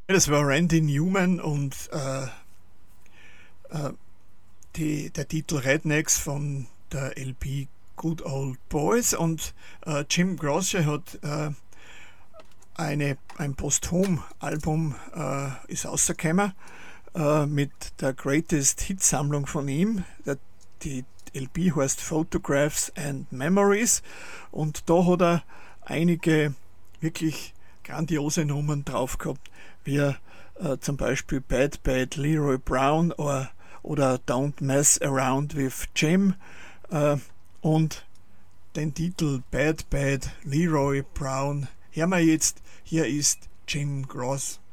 Das war Randy Newman und der Titel Rednecks von der LP Good Old Boys, und Jim Croce hat ein Posthum-Album ist rausgekommen mit der Greatest Hits-Sammlung von ihm. Die LP heißt Photographs and Memories, und da hat er einige wirklich grandiose Nummern drauf gehabt, wie zum Beispiel Bad Bad Leroy Brown oder Don't Mess Around with Jim, und den Titel Bad Bad Leroy Brown hören wir jetzt. Hier ist Jim Croce.